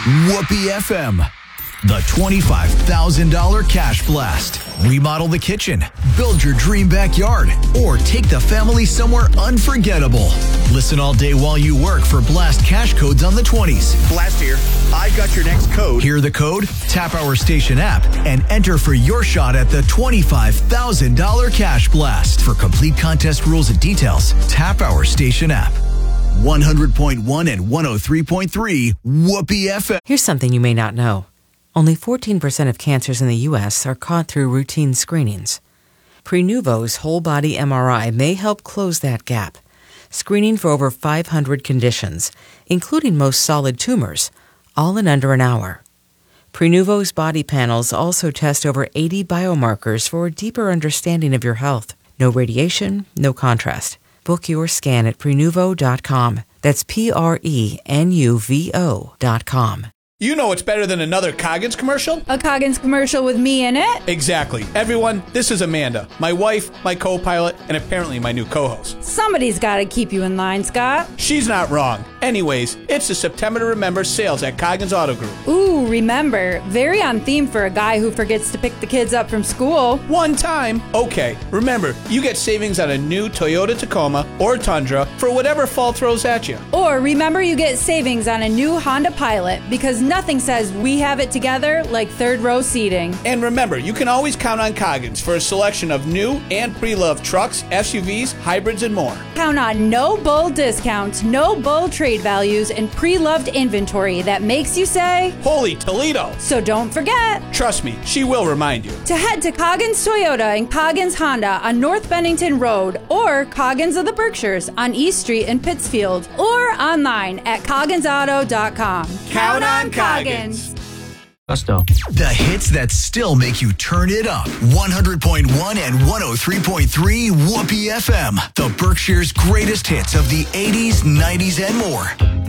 Whoopee FM. The $25,000 Cash Blast. Remodel the kitchen, build your dream backyard, or take the family somewhere unforgettable. Listen all day while you work for Blast cash codes on the 20s. Blast here. I got your next code. Hear the code? Tap our station app and enter for your shot at the $25,000 Cash Blast. For complete contest rules and details, tap our station app. 100.1 and 103.3 Whoopee FM. Here's something you may not know. Only 14% of cancers in the U.S. are caught through routine screenings. Prenuvo's whole-body MRI may help close that gap, screening for over 500 conditions, including most solid tumors, all in under an hour. Prenuvo's body panels also test over 80 biomarkers for a deeper understanding of your health. No radiation, no contrast. Book your scan at Prenuvo.com. That's Prenuvo.com. You know it's better than another Coggins commercial? A Coggins commercial with me in it? Exactly. Everyone, this is Amanda, my wife, my co-pilot, and apparently my new co-host. Somebody's got to keep you in line, Scott. She's not wrong. Anyways, it's the September to Remember sales at Coggins Auto Group. Ooh, remember. Very on theme for a guy who forgets to pick the kids up from school. One time. Okay, remember, you get savings on a new Toyota Tacoma or Tundra for whatever fall throws at you. Or remember, you get savings on a new Honda Pilot because nothing says we have it together like third row seating. And remember, you can always count on Coggins for a selection of new and pre-loved trucks, SUVs, hybrids, and more. Count on no bull discounts, no bull trade values, and pre-loved inventory that makes you say, Holy Toledo! So don't forget. Trust me, she will remind you. To head to Coggins Toyota and Coggins Honda on North Bennington Road, or Coggins of the Berkshires on East Street in Pittsfield, or online at cogginsauto.com. Count on Coggins. Gusto. The hits that still make you turn it up. 100.1 and 103.3 Whoopee FM. The Berkshire's greatest hits of the 80s, 90s, and more.